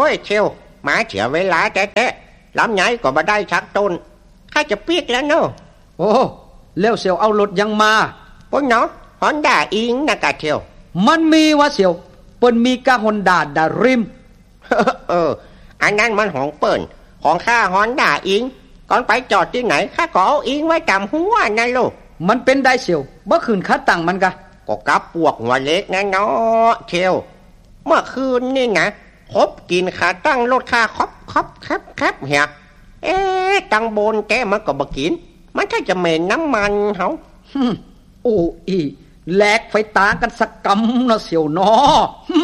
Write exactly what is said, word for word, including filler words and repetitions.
ยเชียวหมาเสียเวลาแท้ๆลำไยก็มาได้ชักต้นข้าจะปีกแล้วเนอะโอ้แล้วเสียวเอารถยังมาพวกเนาะฮอนด้าอิงนะกะเชียวมันมีวะเสียวเปิ้นมีกะฮอนด้าดาริมเอออันนั้นมันของเปิ้นของข้าฮอนด้าอิงก่อนไปจอดที่ไหนข้าก็เอาอิงไว้จำหัวนั่นลูกมันเป็นได้เสียวเมื่อคืนข้าตั้งมันกะก็กับพวกหัวเล็กนะเนาะเชียวเมื่อคืนนี่นะคบกินขาตั้งรถข้าครบครบแคบแคบเหียเอ๊ะตังบนแกมันก็บกินมันถ้าจะเหม็นน้ำมันเขาโอ้อีแลกไฟตากันสักกำเนาะเสียวเนาะ